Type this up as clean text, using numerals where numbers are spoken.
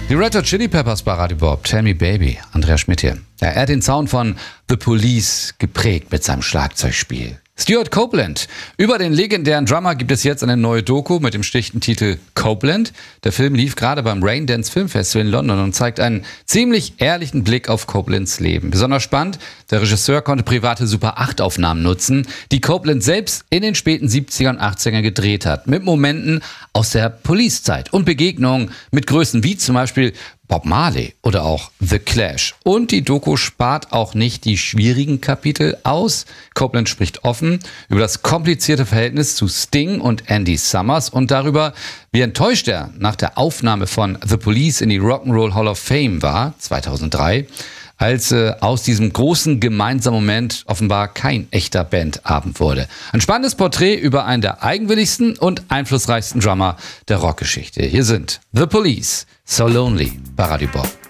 Die Red Hot Chili Peppers bei Radio Bob, Tell Me Baby, Andreas Schmidt hier. Ja, er hat den Sound von The Police geprägt mit seinem Schlagzeugspiel. Stuart Copeland. Über den legendären Drummer gibt es jetzt eine neue Doku mit dem schlichten Titel Copeland. Der Film lief gerade beim Raindance Film Festival in London und zeigt einen ziemlich ehrlichen Blick auf Copelands Leben. Besonders spannend, der Regisseur konnte private Super 8-Aufnahmen nutzen, die Copeland selbst in den späten 70er und 80er gedreht hat. Mit Momenten aus der Police-Zeit und Begegnungen mit Größen wie zum Beispiel Bob Marley oder auch The Clash. Und die Doku spart auch nicht die schwierigen Kapitel aus. Copeland spricht offen über das komplizierte Verhältnis zu Sting und Andy Summers und darüber, wie enttäuscht er nach der Aufnahme von The Police in die Rock'n'Roll Hall of Fame war, 2003, als aus diesem großen gemeinsamen Moment offenbar kein echter Bandabend wurde. Ein spannendes Porträt über einen der eigenwilligsten und einflussreichsten Drummer der Rockgeschichte. Hier sind The Police, So Lonely bei Radio Bob.